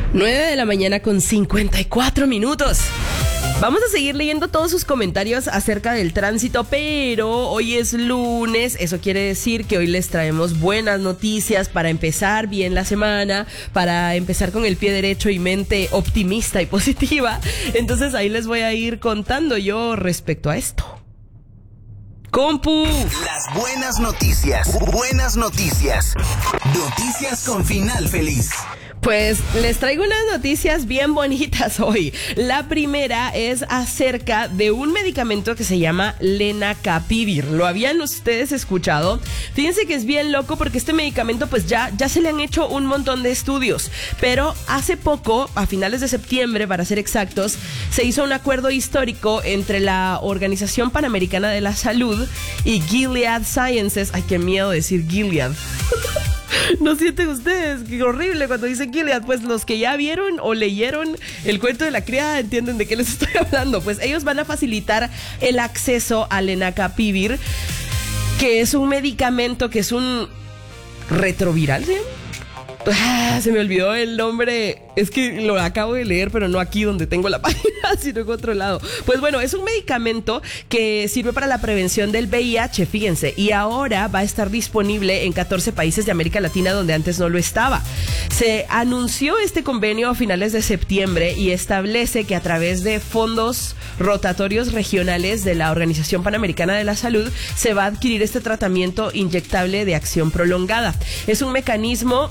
9 de la mañana con 54 minutos. Vamos a seguir leyendo todos sus comentarios acerca del tránsito, pero hoy es lunes, eso quiere decir que hoy les traemos buenas noticias para empezar bien la semana, para empezar con el pie derecho y mente optimista y positiva. Entonces ahí les voy a ir contando yo respecto a esto. ¡Compu! Las buenas noticias. Buenas noticias. Noticias con final feliz. Pues les traigo unas noticias bien bonitas hoy. La primera es acerca de un medicamento que se llama lenacapavir. ¿Lo habían ustedes escuchado? Fíjense que es bien loco porque este medicamento pues ya se le han hecho un montón de estudios. Pero hace poco, a finales de septiembre para ser exactos, se hizo un acuerdo histórico entre la Organización Panamericana de la Salud y Gilead Sciences. Ay, qué miedo decir Gilead. ¿No sienten ustedes? Qué horrible cuando dicen Gilead. Pues los que ya vieron o leyeron el cuento de la criada entienden de qué les estoy hablando. Pues ellos van a facilitar el acceso al lenacapavir, que es un medicamento que es un retroviral, ¿sí? Se me olvidó el nombre. Es que lo acabo de leer, pero no aquí donde tengo la página, sino en otro lado. Pues bueno, es un medicamento que sirve para la prevención del VIH, fíjense, y ahora va a estar disponible en 14 países de América Latina donde antes no lo estaba. Se anunció este convenio a finales de septiembre y establece que a través de fondos rotatorios regionales de la Organización Panamericana de la Salud se va a adquirir este tratamiento inyectable de acción prolongada. Es un mecanismo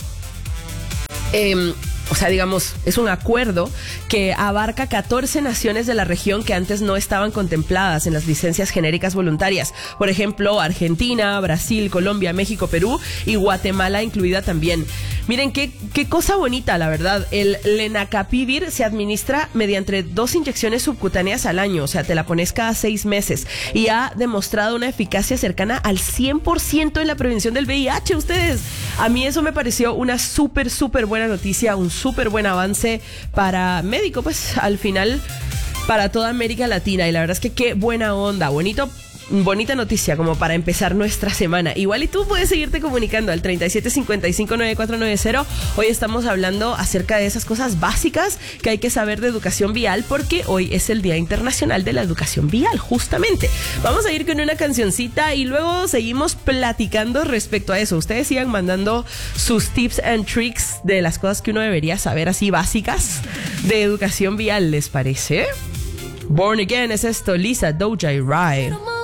es un acuerdo que abarca 14 naciones de la región que antes no estaban contempladas en las licencias genéricas voluntarias. Por ejemplo, Argentina, Brasil, Colombia, México, Perú y Guatemala incluida también. Miren, qué cosa bonita, la verdad. El lenacapavir se administra mediante 2 inyecciones subcutáneas al año, o sea, te la pones cada 6 meses y ha demostrado una eficacia cercana al 100% en la prevención del VIH. Ustedes, a mí eso me pareció una súper buena noticia, un súper buen avance para médico, pues al final para toda América Latina, y la verdad es que qué buena onda, bonita noticia como para empezar nuestra semana. Igual y tú puedes seguirte comunicando al 37559490. Hoy estamos hablando acerca de esas cosas básicas que hay que saber de educación vial, porque hoy es el Día Internacional de la Educación Vial, justamente. Vamos a ir con una cancioncita y luego seguimos platicando respecto a eso. Ustedes sigan mandando sus tips and tricks de las cosas que uno debería saber así básicas de educación vial, ¿les parece? Born Again es esto, Lisa, Doja y Rai.